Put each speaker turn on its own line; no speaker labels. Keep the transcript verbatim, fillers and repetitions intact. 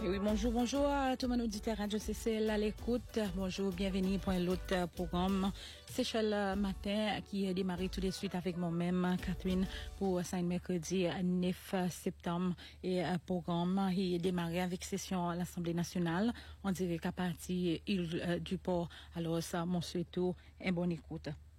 Et oui, bonjour, bonjour à tout le monde auditeur Radio C C L à l'écoute. Bonjour, bienvenue pour un autre programme. C'est le matin qui est démarré tout de suite avec moi-même, Catherine, pour ce mercredi neuf septembre. Et un programme qui est démarré avec session à l'Assemblée nationale. On dirait qu'à partir du port. Alors, ça, mon souhaite, une bonne écoute.